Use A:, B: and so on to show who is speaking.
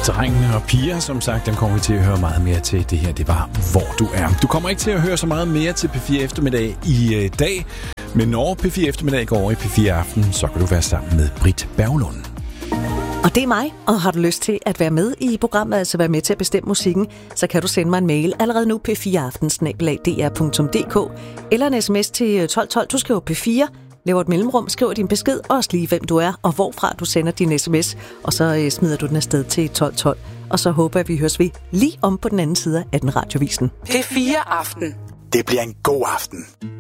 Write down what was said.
A: Drengene og piger, som sagt, dem kommer vi til at høre meget mere til. Det her, det var Hvor du er. Du kommer ikke til at høre så meget mere til P4 Eftermiddag i dag, men når P4 Eftermiddag går over i P4 Aften, så kan du være sammen med Britt Berglund.
B: Og det er mig, og har du lyst til at være med i programmet, altså være med til at bestemme musikken, så kan du sende mig en mail allerede nu p4aften@dr.dk eller en sms til 1212. Du skriver P4, laver et mellemrum, skriver din besked, og også lige hvem du er, og hvorfra du sender din sms, og så smider du den afsted til 1212. Og så håber jeg, at vi høres ved lige om på den anden side af den radiovisen.
C: P4 Aften.
D: Det bliver en god aften.